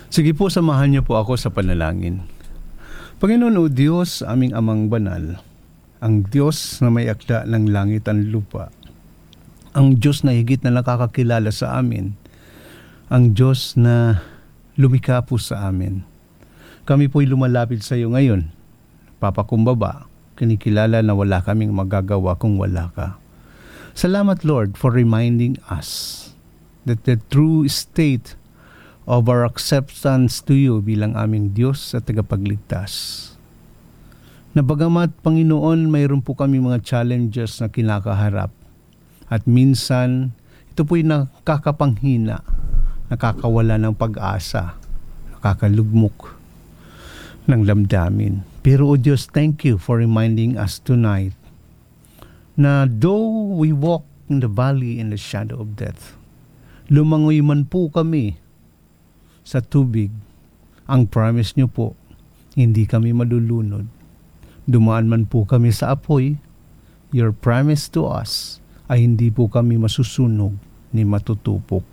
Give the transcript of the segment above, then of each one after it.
Sige po, samahan niyo po ako sa panalangin. Panginoon o Diyos, aming amang banal, ang Diyos na may akda ng langit at lupa, ang Diyos na higit na nakakakilala sa amin, ang Diyos na lumikha po sa amin. Kami po'y lumalapit sa iyo ngayon, papakumbaba, kinikilala na wala kaming magagawa kung wala ka. Salamat Lord for reminding us that the true state of our acceptance to you bilang aming Diyos at tagapagligtas. Na bagamat Panginoon, mayroon po kami mga challenges na kinakaharap at minsan ito po'y nakakapanghina, nakakawala ng pag-asa, nakakalugmok ng damdamin. Pero o Diyos, thank you for reminding us tonight na though we walk in the valley in the shadow of death, lumangoy man po kami sa tubig, ang promise niyo po, hindi kami malulunod. Dumaan man po kami sa apoy, your promise to us ay hindi po kami masusunog ni matutupok.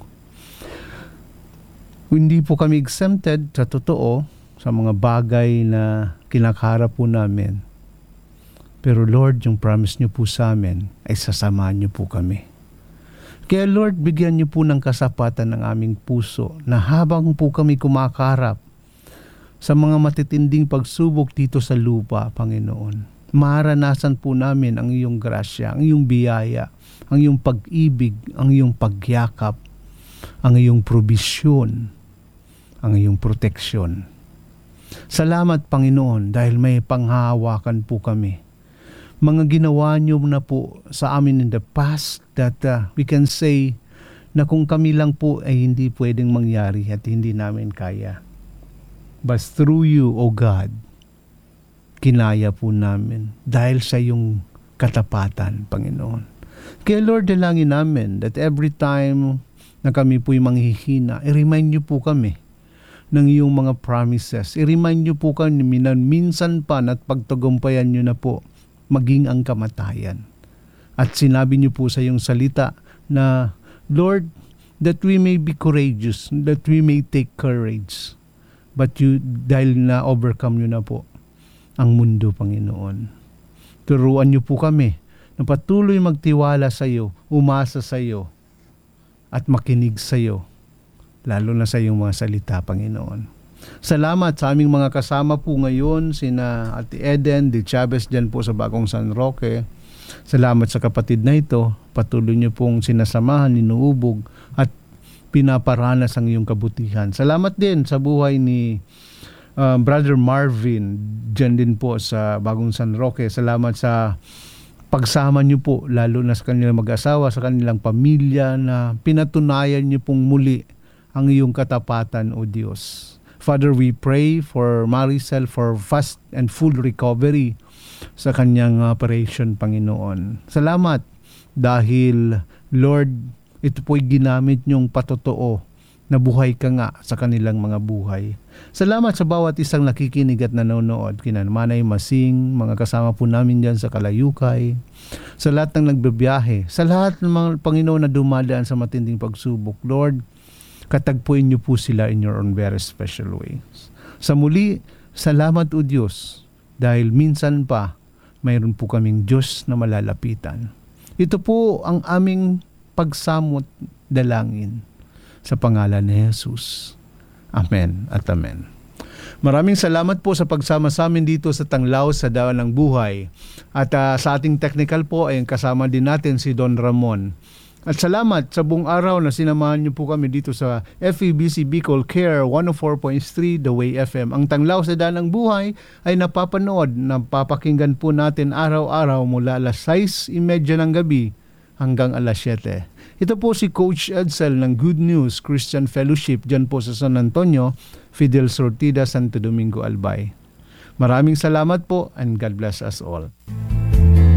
Hindi po kami exempted sa totoo sa mga bagay na kinakaharap po namin. Pero Lord, yung promise niyo po sa amin ay sasamahan niyo po kami. Kaya Lord, bigyan niyo po ng kasapatan ng aming puso na habang po kami kumakarap sa mga matitinding pagsubok dito sa lupa, Panginoon, maranasan po namin ang iyong grasya, ang iyong biyaya, ang iyong pag-ibig, ang iyong pagyakap, ang iyong probisyon, ang iyong proteksyon. Salamat Panginoon dahil may panghahawakan po kami. Mga ginawa niyo na po sa amin in the past that we can say na kung kami lang po ay hindi pwedeng mangyari at hindi namin kaya. But through you, O God, kinaya po namin dahil sa iyong katapatan, Panginoon. Kaya Lord, dalangin namin that every time na kami po'y manghihina, i-remind niyo po kami ng iyong mga promises. I-remind niyo po kami na minsan pa at pagtagumpayan niyo na po maging ang kamatayan. At sinabi niyo po sa iyong salita na, Lord, that we may be courageous, that we may take courage. But you, dahil na overcome niyo na po ang mundo, Panginoon. Turuan niyo po kami na patuloy magtiwala sa iyo, umasa sa iyo, at makinig sa iyo, lalo na sa iyong mga salita, Panginoon. Salamat sa aming mga kasama po ngayon, sina Ate Eden de Chavez dyan po sa Bagong San Roque. Salamat sa kapatid na ito. Patuloy niyo pong sinasamahan, inuubog at pinaparanas ang iyong kabutihan. Salamat din sa buhay ni Brother Marvin dyan din po sa Bagong San Roque. Salamat sa pagsama niyo po, lalo na sa kanilang mag-asawa, sa kanilang pamilya, na pinatunayan niyo pong muli ang iyong katapatan, O Diyos. Father, we pray for Maricel for fast and full recovery sa kanyang operation, Panginoon. Salamat dahil, Lord, ito po'y ginamit niyong patotoo na buhay ka nga sa kanilang mga buhay. Salamat sa bawat isang nakikinig at nanonood, kina Manay Masing, mga kasama po namin dyan sa Kalayukay, sa lahat ng nagbibiyahe, sa lahat ng mga Panginoon na dumadaan sa matinding pagsubok. Lord, katagpuin niyo po sila in your own very special ways. Sa muli, salamat o Diyos dahil minsan pa mayroon po kaming Diyos na malalapitan. Ito po ang aming pagsamot dalangin sa pangalan ni Jesus. Amen at amen. Maraming salamat po sa pagsama sa amin dito sa Tanglaw sa Daan ng Buhay. At sa ating technical po ay kasama din natin si Don Ramon. At salamat sa buong araw na sinamahan niyo po kami dito sa FEBC Bicol Care 104.3 The Way FM. Ang Tanglaw sa Daan ng Buhay ay napapakinggan po natin araw-araw mula alas 6:30 ng gabi hanggang alas 7. Ito po si Coach Edsel ng Good News Christian Fellowship dyan po sa San Antonio, Fidel Sortida, Santo Domingo, Albay. Maraming salamat po and God bless us all.